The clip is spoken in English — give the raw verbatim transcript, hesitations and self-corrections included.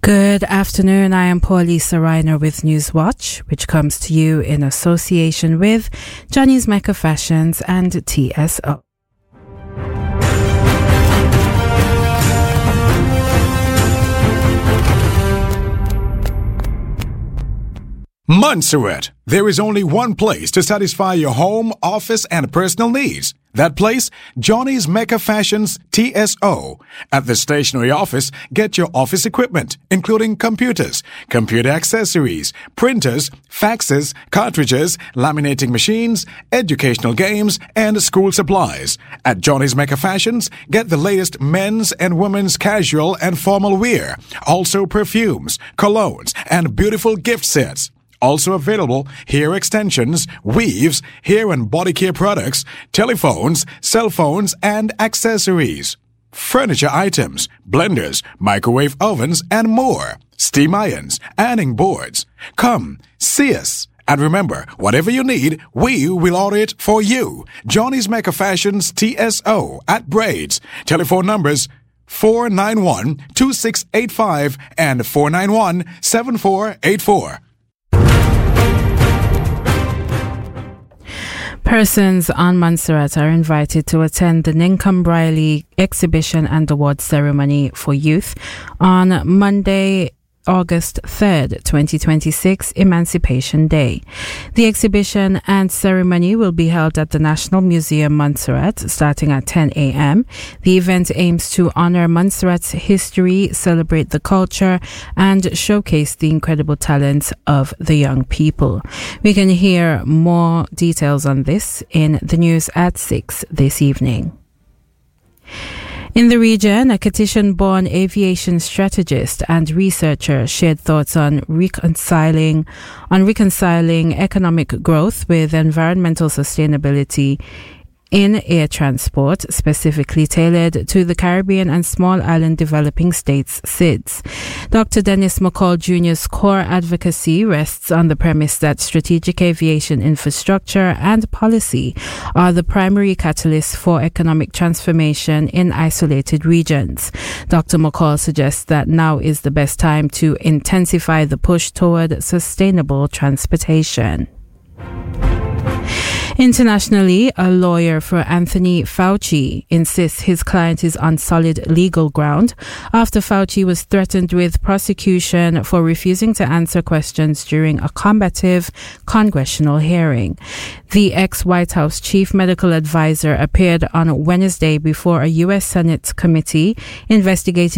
Good afternoon. I am Paulisa Reiner with Newswatch, which comes to you in association with Johnny's Mecca Fashions and T S O. Montserrat. There is only one place to satisfy your home, office, and personal needs. That place, Johnny's Mecca Fashions T S O. At the stationery office, get your office equipment, including computers, computer accessories, printers, faxes, cartridges, laminating machines, educational games, and school supplies. At Johnny's Mecca Fashions, get the latest men's and women's casual and formal wear. Also perfumes, colognes, and beautiful gift sets. Also available, hair extensions, weaves, hair and body care products, telephones, cell phones, and accessories. Furniture items, blenders, microwave ovens, and more. Steam irons, ironing boards. Come, see us. And remember, whatever you need, we will order it for you. Johnny's Mecca Fashions T S O at Braids. Telephone numbers four nine one, two six eight five and four nine one, seven four eight four. Persons on Montserrat are invited to attend the Ninkum Briley exhibition and awards ceremony for youth on Monday, August third, twenty twenty-six, Emancipation Day. The exhibition and ceremony will be held at the National Museum Montserrat starting at ten a.m. The event aims to honor Montserrat's history, celebrate the culture, and showcase the incredible talents of the young people. We can hear more details on this in the news at six this evening. In the region, a Catition-born aviation strategist and researcher shared thoughts on reconciling on reconciling economic growth with environmental sustainability in air transport, specifically tailored to the Caribbean and Small Island Developing States S I D S. Doctor Dennis McCall Junior's core advocacy rests on the premise that strategic aviation infrastructure and policy are the primary catalysts for economic transformation in isolated regions. Doctor McCall suggests that now is the best time to intensify the push toward sustainable transportation. Internationally, a lawyer for Anthony Fauci insists his client is on solid legal ground after Fauci was threatened with prosecution for refusing to answer questions during a combative congressional hearing. The ex-White House chief medical advisor appeared on Wednesday before a U S Senate committee investigating